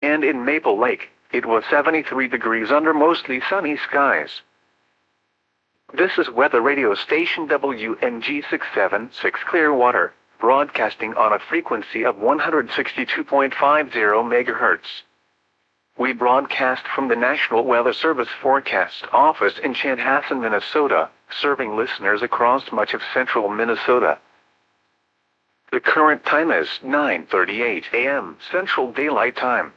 and in Maple Lake, it was 73 degrees under mostly sunny skies. This is weather radio station WNG 676 Clearwater, broadcasting on a frequency of 162.50 MHz. We broadcast from the National Weather Service Forecast Office in Chanhassen, Minnesota, serving listeners across much of central Minnesota. The current time is 9:38 a.m. Central Daylight Time.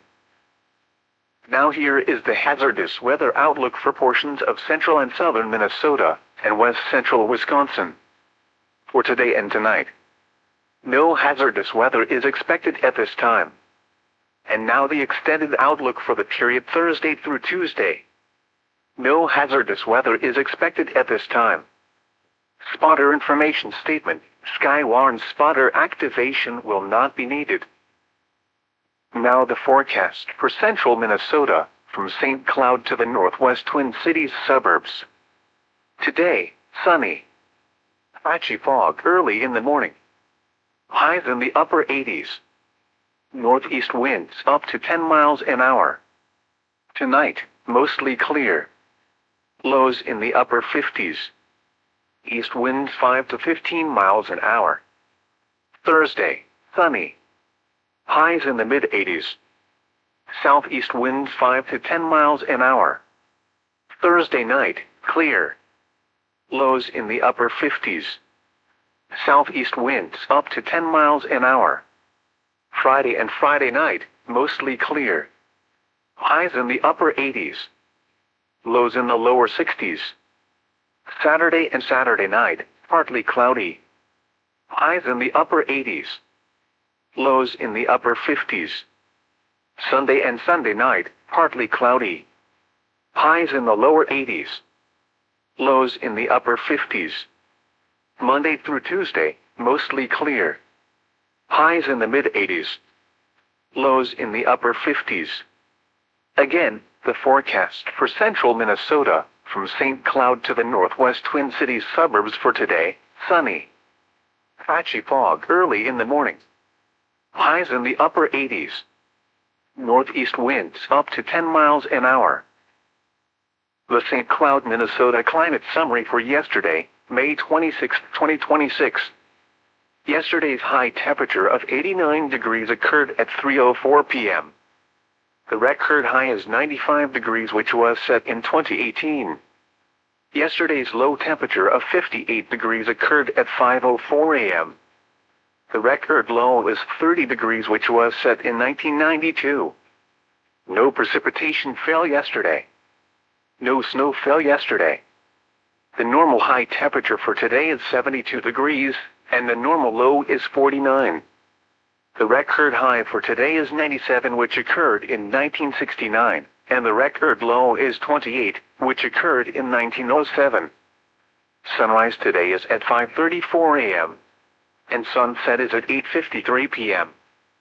Now here is the hazardous weather outlook for portions of central and southern Minnesota and west central Wisconsin. For today and tonight, no hazardous weather is expected at this time. And now the extended outlook for the period Thursday through Tuesday. No hazardous weather is expected at this time. Spotter information statement: Skywarn spotter activation will not be needed. Now the forecast for central Minnesota, from St. Cloud to the northwest Twin Cities suburbs. Today, sunny. Patchy fog early in the morning. Highs in the upper 80s. Northeast winds up to 10 miles an hour. Tonight, mostly clear. Lows in the upper 50s. East winds 5 to 15 miles an hour. Thursday, sunny. Highs in the mid-80s. Southeast winds 5 to 10 miles an hour. Thursday night, clear. Lows in the upper 50s. Southeast winds up to 10 miles an hour. Friday and Friday night, mostly clear. Highs in the upper 80s. Lows in the lower 60s. Saturday and Saturday night, partly cloudy. Highs in the upper 80s. Lows in the upper 50s. Sunday and Sunday night, partly cloudy. Highs in the lower 80s. Lows in the upper 50s. Monday through Tuesday, mostly clear. Highs in the mid-80s. Lows in the upper 50s. Again, the forecast for central Minnesota, from St. Cloud to the northwest Twin Cities suburbs for today: sunny. Patchy fog early in the morning. Highs in the upper 80s. Northeast winds up to 10 miles an hour. The St. Cloud, Minnesota climate summary for yesterday, May 26, 2026. Yesterday's high temperature of 89 degrees occurred at 3:04 p.m. The record high is 95 degrees, which was set in 2018. Yesterday's low temperature of 58 degrees occurred at 5:04 a.m. The record low is 30 degrees, which was set in 1992. No precipitation fell yesterday. No snow fell yesterday. The normal high temperature for today is 72 degrees, and the normal low is 49. The record high for today is 97, which occurred in 1969, and the record low is 28, which occurred in 1907. Sunrise today is at 5:34 a.m. and sunset is at 8:53 p.m.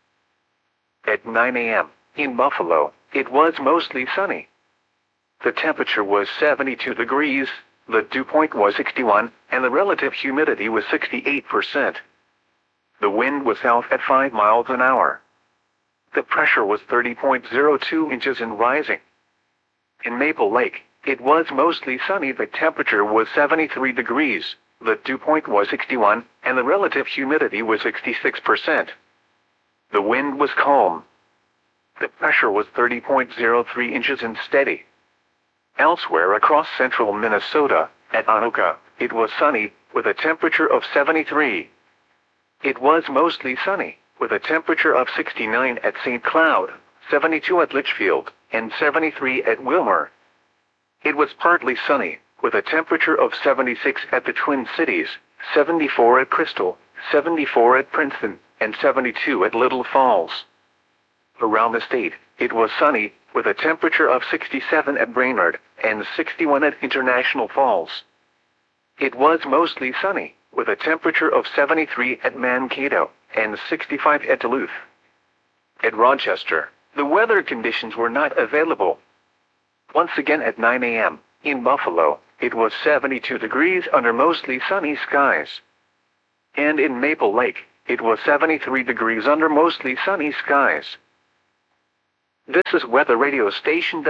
At 9 a.m., in Buffalo, it was mostly sunny. The temperature was 72 degrees, the dew point was 61, and the relative humidity was 68%. The wind was south at 5 miles an hour. The pressure was 30.02 inches and rising. In Maple Lake, it was mostly sunny. The temperature was 73 degrees, the dew point was 61, and the relative humidity was 66%. The wind was calm. The pressure was 30.03 inches and steady. Elsewhere across central Minnesota, at Anoka, it was sunny, with a temperature of 73. It was mostly sunny, with a temperature of 69 at St. Cloud, 72 at Litchfield, and 73 at Wilmer. It was partly sunny, with a temperature of 76 at the Twin Cities, 74 at Crystal, 74 at Princeton, and 72 at Little Falls. Around the state, it was sunny, with a temperature of 67 at Brainerd, and 61 at International Falls. It was mostly sunny, with a temperature of 73 at Mankato, and 65 at Duluth. At Rochester, the weather conditions were not available. Once again at 9 a.m., in Buffalo, it was 72 degrees under mostly sunny skies. And in Maple Lake, it was 73 degrees under mostly sunny skies. This is weather radio station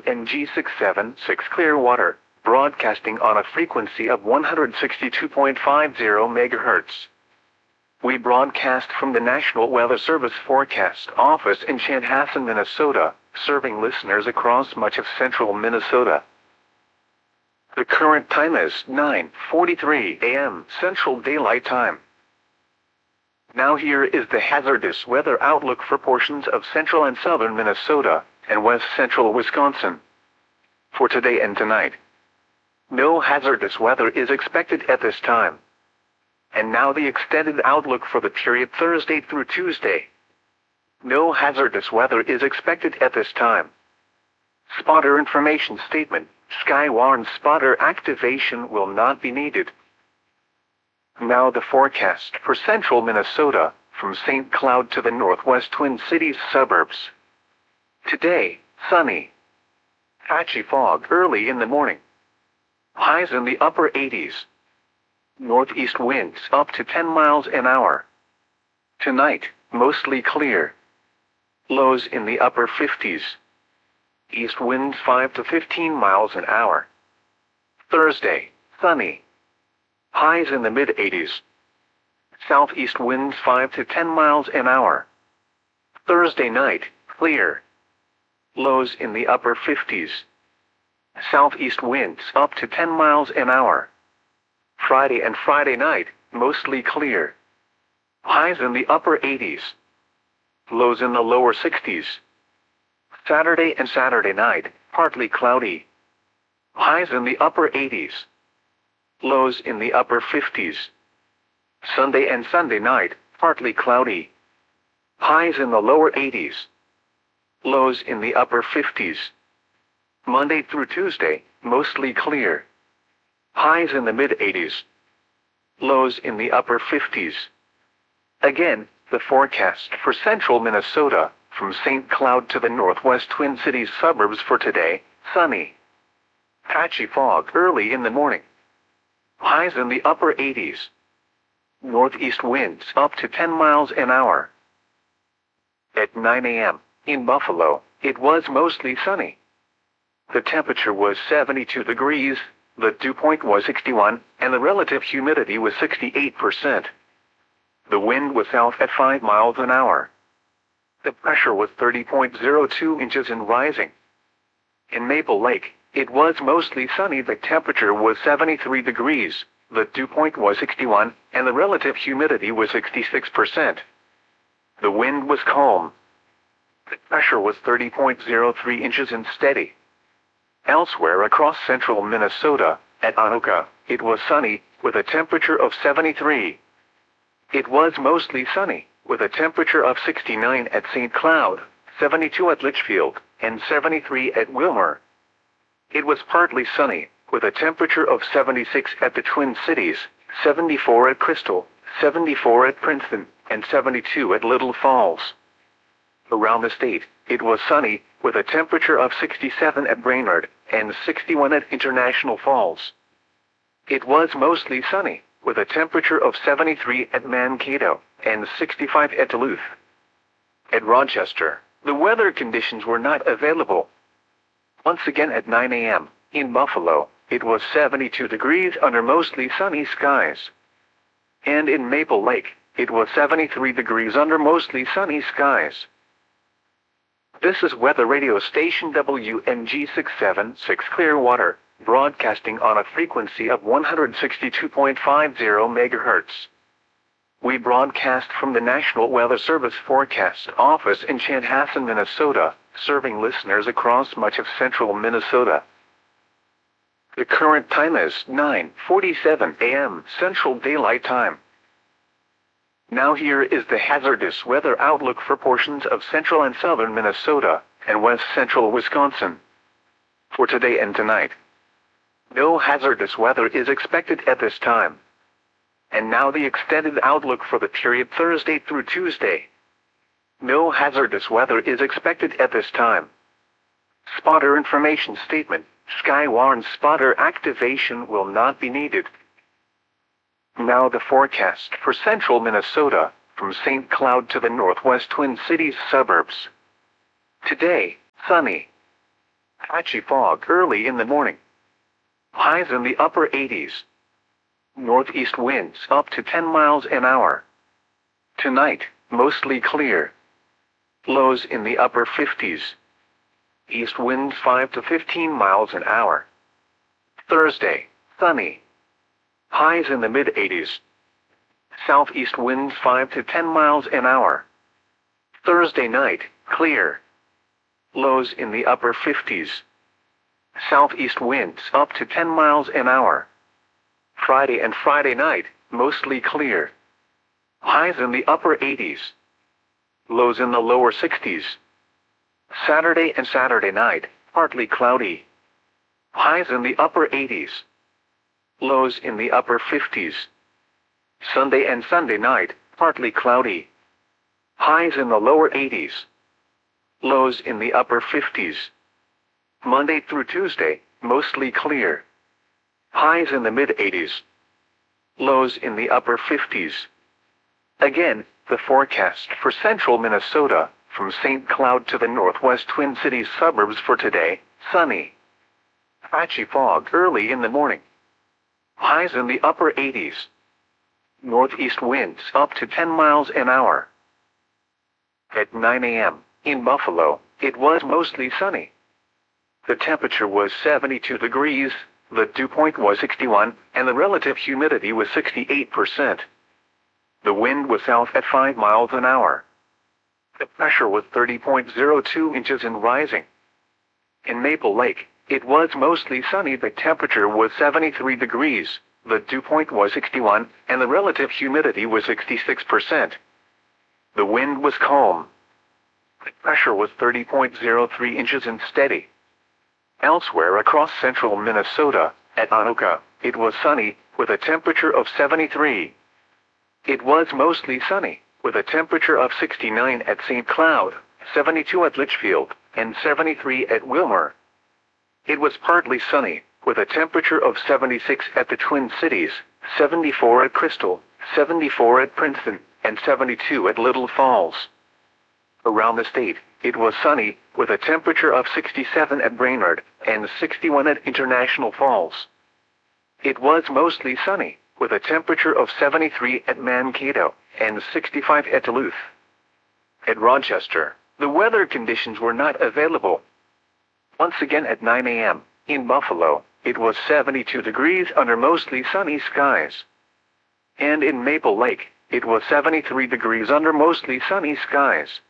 WNG676 Clearwater, broadcasting on a frequency of 162.50 MHz. We broadcast from the National Weather Service Forecast Office in Chanhassen, Minnesota, serving listeners across much of central Minnesota. The current time is 9:43 a.m. Central Daylight Time. Now here is the hazardous weather outlook for portions of central and southern Minnesota and west central Wisconsin. For today and tonight, no hazardous weather is expected at this time. And now the extended outlook for the period Thursday through Tuesday. No hazardous weather is expected at this time. Spotter information statement: Skywarn spotter activation will not be needed. Now the forecast for central Minnesota, from St. Cloud to the northwest Twin Cities suburbs. Today, sunny. Patchy fog early in the morning. Highs in the upper 80s. Northeast winds up to 10 miles an hour. Tonight, mostly clear. Lows in the upper 50s. East winds 5 to 15 miles an hour. Thursday, sunny. Highs in the mid-80s. Southeast winds 5 to 10 miles an hour. Thursday night, clear. Lows in the upper 50s. Southeast winds up to 10 miles an hour. Friday and Friday night, mostly clear. Highs in the upper 80s. Lows in the lower 60s. Saturday and Saturday night, partly cloudy. Highs in the upper 80s. Lows in the upper 50s. Sunday and Sunday night, partly cloudy. Highs in the lower 80s. Lows in the upper 50s. Monday through Tuesday, mostly clear. Highs in the mid-80s. Lows in the upper 50s. Again, the forecast for central Minnesota, from St. Cloud to the northwest Twin Cities suburbs for today: sunny. Patchy fog early in the morning. Highs in the upper 80s. Northeast winds up to 10 miles an hour. At 9 a.m., in Buffalo, it was mostly sunny. The temperature was 72 degrees, the dew point was 61, and the relative humidity was 68%. The wind was south at 5 miles an hour. The pressure was 30.02 inches and rising. In Maple Lake, it was mostly sunny. The temperature was 73 degrees, the dew point was 61, and the relative humidity was 66%. The wind was calm. The pressure was 30.03 inches and steady. Elsewhere across central Minnesota, at Anoka, it was sunny, with a temperature of 73. It was mostly sunny, with a temperature of 69 at St. Cloud, 72 at Litchfield, and 73 at Wilmer. It was partly sunny, with a temperature of 76 at the Twin Cities, 74 at Crystal, 74 at Princeton, and 72 at Little Falls. Around the state, it was sunny, with a temperature of 67 at Brainerd, and 61 at International Falls. It was mostly sunny, with a temperature of 73 at Mankato, and 65 at Duluth. At Rochester, the weather conditions were not available. Once again at 9 a.m., in Buffalo, it was 72 degrees under mostly sunny skies. And in Maple Lake, it was 73 degrees under mostly sunny skies. This is weather radio station WNG676 Clearwater, broadcasting on a frequency of 162.50 MHz. We broadcast from the National Weather Service Forecast Office in Chanhassen, Minnesota, serving listeners across much of central Minnesota. The current time is 9:47 a.m. Central Daylight Time. Now here is the hazardous weather outlook for portions of central and southern Minnesota and west central Wisconsin. For today and tonight, no hazardous weather is expected at this time. And now the extended outlook for the period Thursday through Tuesday. No hazardous weather is expected at this time. Spotter information statement: Skywarn spotter activation will not be needed. Now the forecast for central Minnesota, from St. Cloud to the northwest Twin Cities suburbs. Today, sunny. Patchy fog early in the morning. Highs in the upper 80s. Northeast winds up to 10 miles an hour. Tonight, mostly clear. Lows in the upper 50s. East winds 5 to 15 miles an hour. Thursday, sunny. Highs in the mid-80s. Southeast winds 5 to 10 miles an hour. Thursday night, clear. Lows in the upper 50s. Southeast winds up to 10 miles an hour. Friday and Friday night, mostly clear. Highs in the upper 80s. Lows in the lower 60s. Saturday and Saturday night, partly cloudy. Highs in the upper 80s. Lows in the upper 50s. Sunday and Sunday night, partly cloudy. Highs in the lower 80s. Lows in the upper 50s. Monday through Tuesday, mostly clear. Highs in the mid-80s. Lows in the upper 50s. Again, the forecast for central Minnesota, from St. Cloud to the northwest Twin Cities suburbs for today, sunny. Patchy fog early in the morning. Highs in the upper 80s. Northeast winds up to 10 miles an hour. At 9 a.m., in Buffalo, it was mostly sunny. The temperature was 72 degrees, the dew point was 61, and the relative humidity was 68%. The wind was south at 5 miles an hour. The pressure was 30.02 inches and rising. In Maple Lake, it was mostly sunny. The temperature was 73 degrees, the dew point was 61, and the relative humidity was 66%. The wind was calm. The pressure was 30.03 inches and steady. Elsewhere across central Minnesota, at Anoka, it was sunny, with a temperature of 73. It was mostly sunny, with a temperature of 69 at St. Cloud, 72 at Litchfield, and 73 at Wilmer. It was partly sunny, with a temperature of 76 at the Twin Cities, 74 at Crystal, 74 at Princeton, and 72 at Little Falls. Around the state, it was sunny, with a temperature of 67 at Brainerd, and 61 at International Falls. It was mostly sunny, with a temperature of 73 at Mankato, and 65 at Duluth. At Rochester, the weather conditions were not available. Once again at 9 a.m., in Buffalo, it was 72 degrees under mostly sunny skies. And in Maple Lake, it was 73 degrees under mostly sunny skies.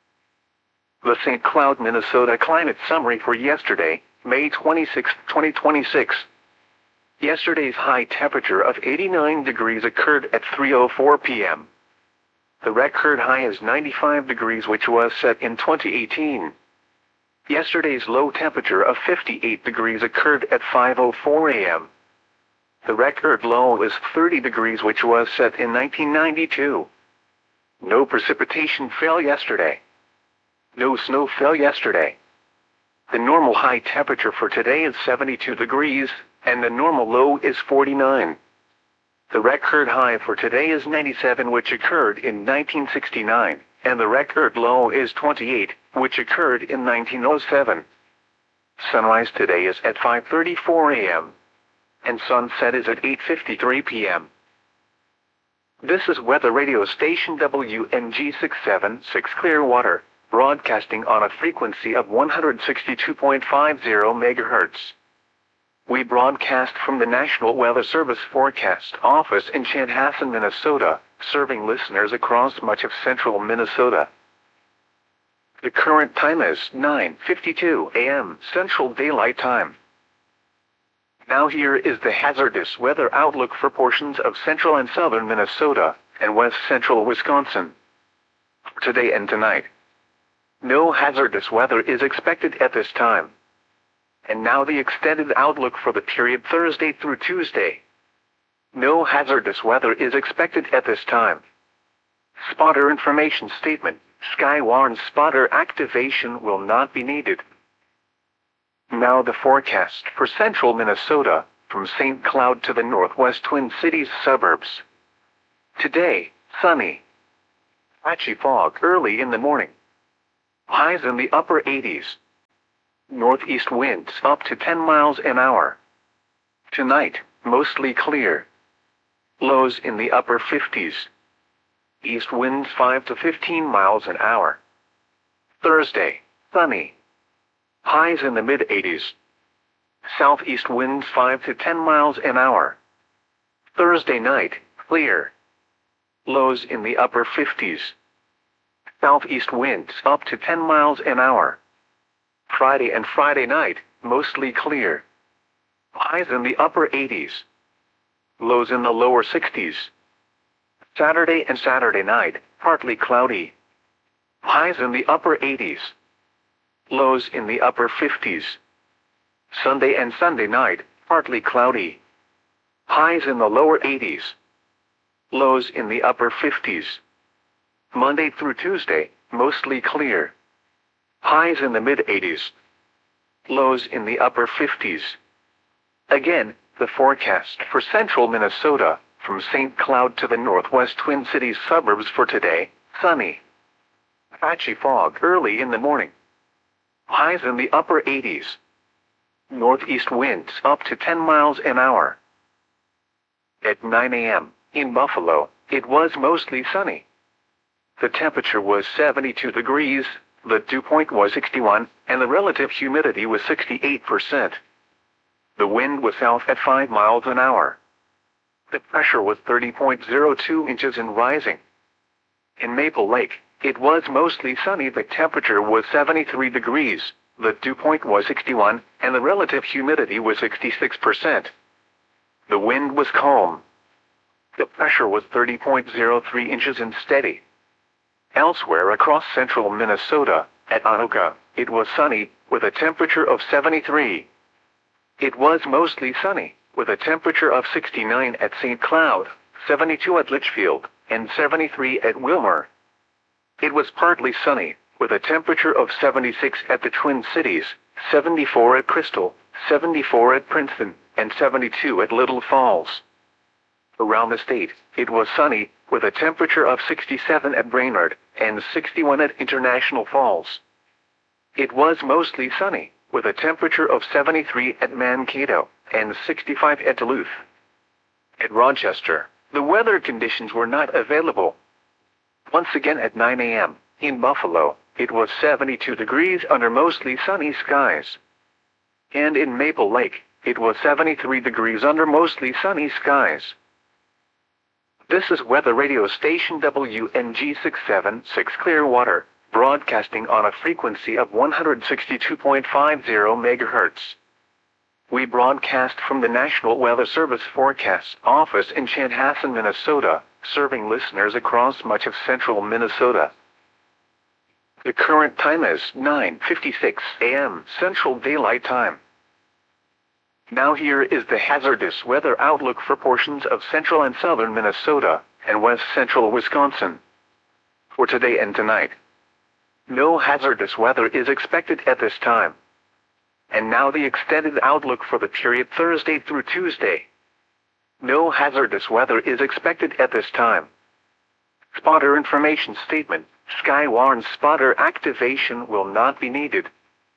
The St. Cloud, Minnesota climate summary for yesterday, May 26, 2026. Yesterday's high temperature of 89 degrees occurred at 3:04 p.m. The record high is 95 degrees, which was set in 2018. Yesterday's low temperature of 58 degrees occurred at 5:04 a.m. The record low is 30 degrees, which was set in 1992. No precipitation fell yesterday. No snow fell yesterday. The normal high temperature for today is 72 degrees, and the normal low is 49. The record high for today is 97, which occurred in 1969, and the record low is 28, which occurred in 1907. Sunrise today is at 5:34 a.m. and sunset is at 8:53 p.m. This is weather radio station WNG 676 Clearwater, broadcasting on a frequency of 162.50 MHz. We broadcast from the National Weather Service Forecast Office in Chanhassen, Minnesota, serving listeners across much of central Minnesota. The current time is 9:52 a.m. Central Daylight Time. Now here is the hazardous weather outlook for portions of central and southern Minnesota, and west central Wisconsin. For today and tonight, no hazardous weather is expected at this time. And now the extended outlook for the period Thursday through Tuesday. No hazardous weather is expected at this time. Spotter information statement: Skywarn spotter activation will not be needed. Now the forecast for central Minnesota, from St. Cloud to the northwest Twin Cities suburbs. Today, sunny. Patchy fog early in the morning. Highs in the upper 80s. Northeast winds up to 10 miles an hour. Tonight, mostly clear. Lows in the upper 50s. East winds 5 to 15 miles an hour. Thursday, sunny. Highs in the mid-80s. Southeast winds 5 to 10 miles an hour. Thursday night, clear. Lows in the upper 50s. Southeast winds up to 10 miles an hour. Friday and Friday night, mostly clear. Highs in the upper 80s. Lows in the lower 60s. Saturday and Saturday night, partly cloudy. Highs in the upper 80s. Lows in the upper 50s. Sunday and Sunday night, partly cloudy. Highs in the lower 80s. Lows in the upper 50s. Monday through Tuesday, mostly clear. Highs in the mid-80s. Lows in the upper 50s. Again, the forecast for central Minnesota, from St. Cloud to the northwest Twin Cities suburbs for today, sunny. Patchy fog early in the morning. Highs in the upper 80s. Northeast winds up to 10 miles an hour. At 9 a.m., in Buffalo, it was mostly sunny. The temperature was 72 degrees, the dew point was 61, and the relative humidity was 68%. The wind was south at 5 miles an hour. The pressure was 30.02 inches and rising. In Maple Lake, it was mostly sunny. The temperature was 73 degrees, the dew point was 61, and the relative humidity was 66%. The wind was calm. The pressure was 30.03 inches and steady. Elsewhere across central Minnesota, at Anoka, it was sunny, with a temperature of 73. It was mostly sunny, with a temperature of 69 at St. Cloud, 72 at Litchfield, and 73 at Wilmer. It was partly sunny, with a temperature of 76 at the Twin Cities, 74 at Crystal, 74 at Princeton, and 72 at Little Falls. Around the state, it was sunny, with a temperature of 67 at Brainerd, and 61 at International Falls. It was mostly sunny, with a temperature of 73 at Mankato, and 65 at Duluth. At Rochester, the weather conditions were not available. Once again at 9 a.m., in Buffalo, it was 72 degrees under mostly sunny skies. And in Maple Lake, it was 73 degrees under mostly sunny skies. This is weather radio station WNG676 Clearwater, broadcasting on a frequency of 162.50 MHz. We broadcast from the National Weather Service Forecast Office in Chanhassen, Minnesota, serving listeners across much of central Minnesota. The current time is 9:56 a.m. Central Daylight Time. Now here is the hazardous weather outlook for portions of central and southern Minnesota, and west central Wisconsin. For today and tonight, no hazardous weather is expected at this time. And now the extended outlook for the period Thursday through Tuesday. No hazardous weather is expected at this time. Spotter information statement: Skywarn spotter activation will not be needed.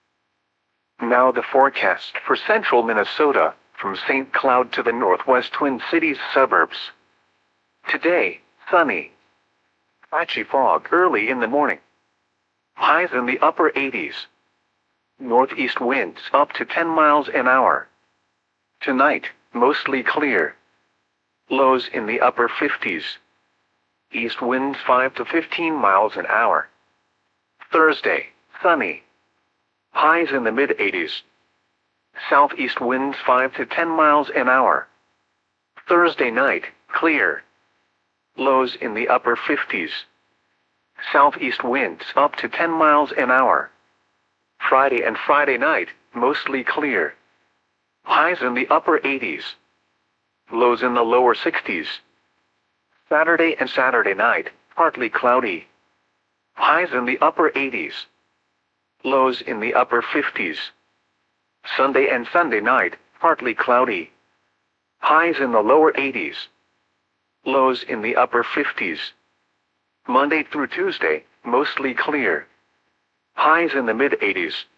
Now the forecast for central Minnesota, from St. Cloud to the northwest Twin Cities suburbs. Today, sunny. Patchy fog early in the morning. Highs in the upper 80s. Northeast winds up to 10 miles an hour. Tonight, mostly clear. Lows in the upper 50s. East winds 5 to 15 miles an hour. Thursday, sunny. Highs in the mid-80s. Southeast winds 5 to 10 miles an hour. Thursday night, clear. Lows in the upper 50s. Southeast winds up to 10 miles an hour. Friday and Friday night, mostly clear. Highs in the upper 80s. Lows in the lower 60s. Saturday and Saturday night, partly cloudy. Highs in the upper 80s. Lows in the upper 50s. Sunday and Sunday night, partly cloudy. Highs in the lower 80s. Lows in the upper 50s. Monday through Tuesday, mostly clear. Highs in the mid-80s.